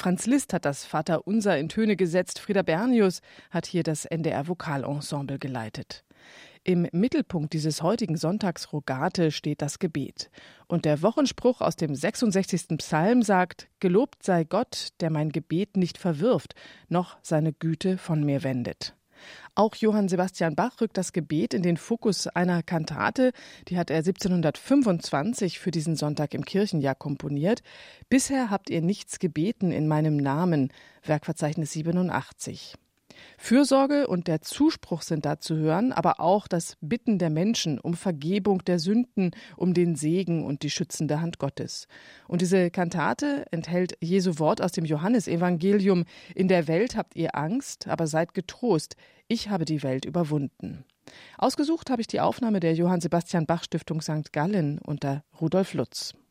Franz Liszt hat das Vaterunser in Töne gesetzt. Frieda Bernius hat hier das NDR-Vokalensemble geleitet. Im Mittelpunkt dieses heutigen Sonntags Rogate steht das Gebet. Und der Wochenspruch aus dem 66. Psalm sagt: Gelobt sei Gott, der mein Gebet nicht verwirft, noch seine Güte von mir wendet. Auch Johann Sebastian Bach rückt das Gebet in den Fokus einer Kantate. Die hat er 1725 für diesen Sonntag im Kirchenjahr komponiert. Bisher habt ihr nichts gebeten in meinem Namen, Werkverzeichnis 87. Fürsorge und der Zuspruch sind da zu hören, aber auch das Bitten der Menschen um Vergebung der Sünden, um den Segen und die schützende Hand Gottes. Und diese Kantate enthält Jesu Wort aus dem Johannesevangelium: In der Welt habt ihr Angst, aber seid getrost, ich habe die Welt überwunden. Ausgesucht habe ich die Aufnahme der Johann Sebastian Bach Stiftung St. Gallen unter Rudolf Lutz.